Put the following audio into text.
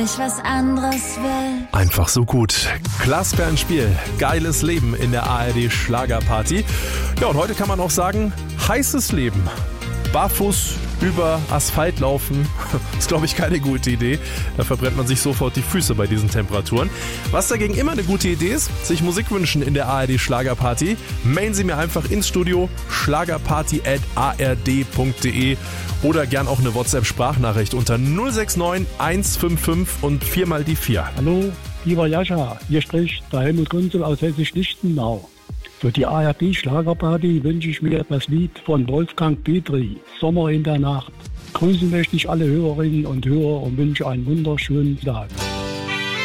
ich was anderes will. Einfach so gut. Glasper ins Spiel. Geiles Leben in der ARD Schlagerparty. Ja, und heute kann man auch sagen, heißes Leben. Barfuß über Asphalt laufen, ist, glaube ich, keine gute Idee. Da verbrennt man sich sofort die Füße bei diesen Temperaturen. Was dagegen immer eine gute Idee ist, sich Musik wünschen in der ARD Schlagerparty, mailen Sie mir einfach ins Studio schlagerparty@ard.de oder gern auch eine WhatsApp-Sprachnachricht unter 069 155 und 4 mal die 4. Hallo, lieber Jascha, hier spricht der Helmut Kunzel aus Hessisch-Lichtenau. Für die ARD Schlagerparty wünsche ich mir das Lied von Wolfgang Petri, Sommer in der Nacht. Grüßen möchte ich alle Hörerinnen und Hörer und wünsche einen wunderschönen Tag.